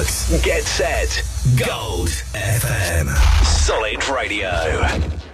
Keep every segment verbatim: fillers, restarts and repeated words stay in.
Bucks. Get set. Gold F M. Solid Radio.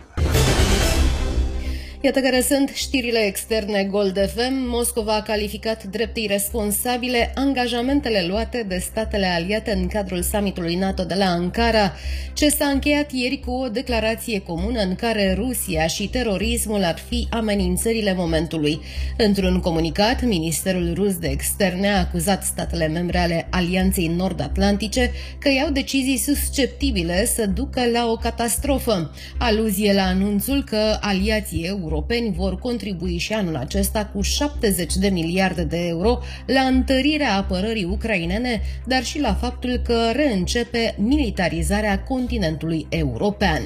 Iată care sunt știrile externe Gold F M. Moscova a calificat drept iresponsabile angajamentele luate de statele aliate în cadrul summitului NATO de la Ankara, ce s-a încheiat ieri cu o declarație comună în care Rusia și terorismul ar fi amenințările momentului. Într-un comunicat, Ministerul Rus de Externe a acuzat statele membre ale Alianței Nord-Atlantice că iau decizii susceptibile să ducă la o catastrofă. Aluzie la anunțul că aliații europeni vor contribui și anul acesta cu șaptezeci de miliarde de euro la întărirea apărării ucrainene, dar și la faptul că reîncepe militarizarea continentului european.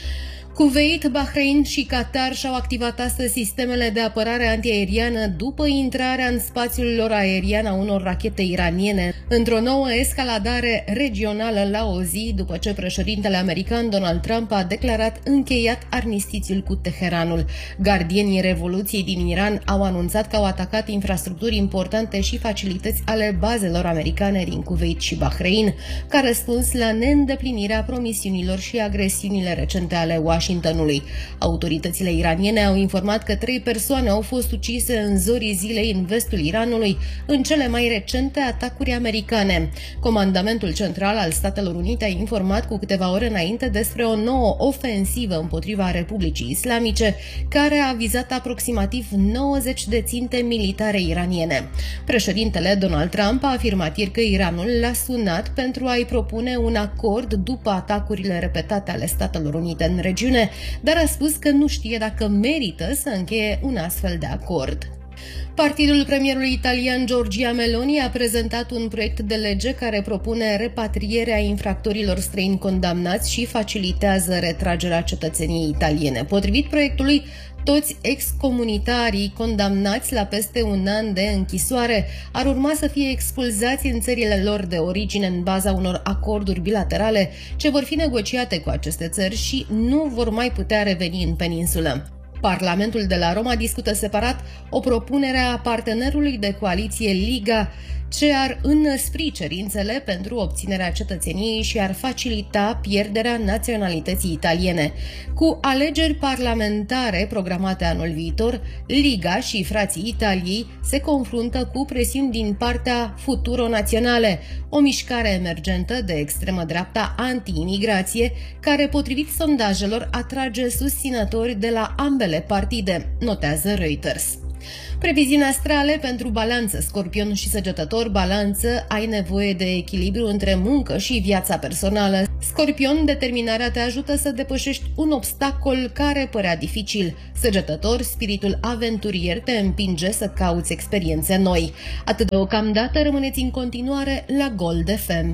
Kuwait, Bahrain și Qatar și-au activat astăzi sistemele de apărare antiaeriană după intrarea în spațiul lor aerian a unor rachete iraniene, într-o nouă escaladare regională la o zi după ce președintele american Donald Trump a declarat încheiat armistițiul cu Teheranul. Gardienii Revoluției din Iran au anunțat că au atacat infrastructuri importante și facilități ale bazelor americane din Kuwait și Bahrain, ca răspuns la neîndeplinirea promisiunilor și agresiunile recente ale Washington. Washingtonului. Autoritățile iraniene au informat că trei persoane au fost ucise în zorii zilei în vestul Iranului, în cele mai recente atacuri americane. Comandamentul Central al Statelor Unite a informat cu câteva ore înainte despre o nouă ofensivă împotriva Republicii Islamice, care a vizat aproximativ nouăzeci de ținte militare iraniene. Președintele Donald Trump a afirmat ieri că Iranul l-a sunat pentru a-i propune un acord după atacurile repetate ale Statelor Unite în regiune, dar a spus că nu știe dacă merită să încheie un astfel de acord. Partidul premierului italian Giorgia Meloni a prezentat un proiect de lege care propune repatrierea infractorilor străini condamnați și facilitează retragerea cetățeniei italiene. Potrivit proiectului, toți excomunitarii condamnați la peste un an de închisoare ar urma să fie expulzați în țările lor de origine în baza unor acorduri bilaterale ce vor fi negociate cu aceste țări și nu vor mai putea reveni în peninsulă. Parlamentul de la Roma discută separat o propunere a partenerului de coaliție Liga, ce ar înăspri cerințele pentru obținerea cetățeniei și ar facilita pierderea naționalității italiene. Cu alegeri parlamentare programate anul viitor, Liga și frații Italiei se confruntă cu presiuni din partea Futuro Naționale, o mișcare emergentă de extremă dreapta anti-imigrație, care, potrivit sondajelor, atrage susținători de la ambele partide, notează Reuters. Previziuni astrale pentru Balanță, Scorpion și Săgetător. Balanță, ai nevoie de echilibru între muncă și viața personală. Scorpion, determinarea te ajută să depășești un obstacol care părea dificil. Săgetător, spiritul aventurier te împinge să cauți experiențe noi. Atât deocamdată, rămâneți în continuare la Gold F M.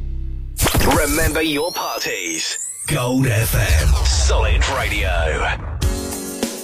Remember your parties. Gold F M. Solid Radio.